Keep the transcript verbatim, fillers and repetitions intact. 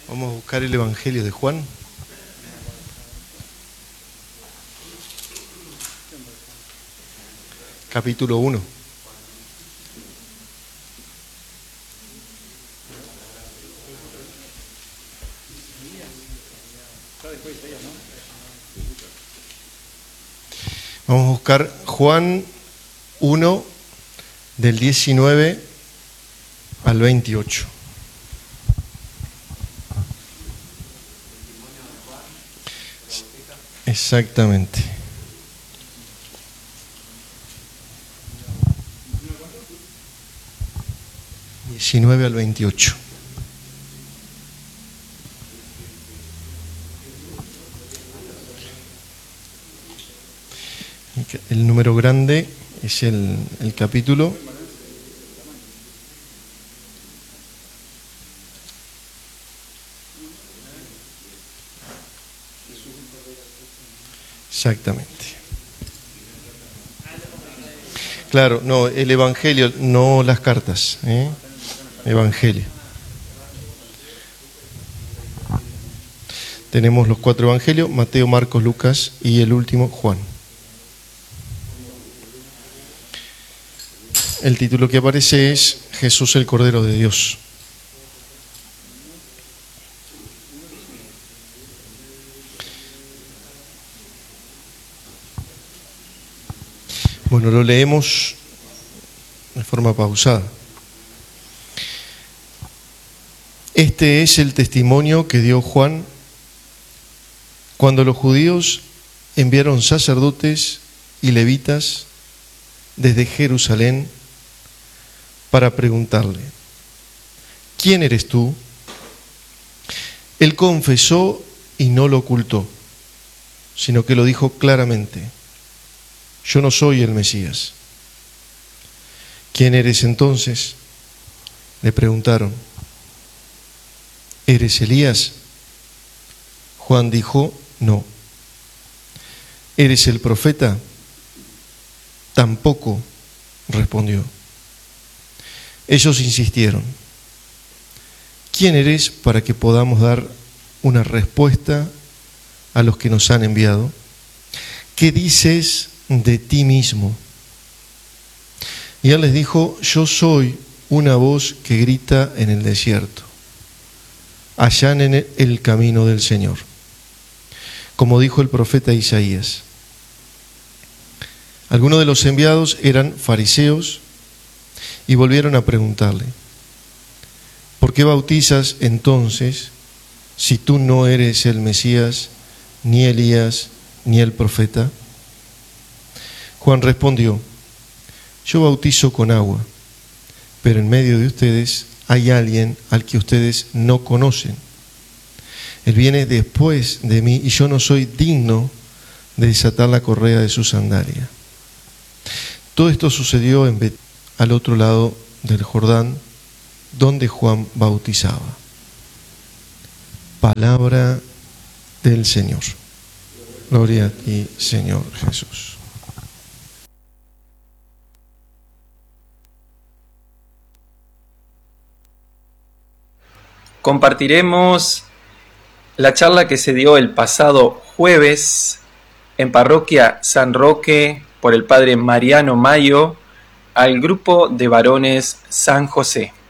Vamos a buscar el Evangelio de Juan. Capítulo uno. Vamos a buscar Juan uno, del diecinueve al veintiocho. Exactamente. diecinueve al veintiocho. El número grande es el, el capítulo. Exactamente. Claro, no, el Evangelio, no las cartas, ¿eh? Evangelio. Tenemos los cuatro evangelios: Mateo, Marcos, Lucas y el último, Juan. El título que aparece es Jesús el Cordero de Dios. Bueno, lo leemos de forma pausada. Este es el testimonio que dio Juan cuando los judíos enviaron sacerdotes y levitas desde Jerusalén para preguntarle: ¿quién eres tú? Él confesó y no lo ocultó, sino que lo dijo claramente: yo no soy el Mesías. ¿Quién eres entonces? Le preguntaron. ¿Eres Elías? Juan dijo: no. ¿Eres el profeta? Tampoco, respondió. Ellos insistieron: ¿quién eres para que podamos dar una respuesta a los que nos han enviado? ¿Qué dices de ti mismo? Y él les dijo: yo soy una voz que grita en el desierto, allanen el camino del Señor, como dijo el profeta Isaías. Algunos de los enviados eran fariseos y volvieron a preguntarle: ¿por qué bautizas entonces si tú no eres el Mesías, ni Elías, ni el profeta? Juan respondió: yo bautizo con agua, pero en medio de ustedes hay alguien al que ustedes no conocen. Él viene después de mí y yo no soy digno de desatar la correa de su sandalia. Todo esto sucedió en Bet, al otro lado del Jordán, donde Juan bautizaba. Palabra del Señor. Gloria a ti, Señor Jesús. Compartiremos la charla que se dio el pasado jueves en Parroquia San Roque por el Padre Mariano Mayo al grupo de varones San José.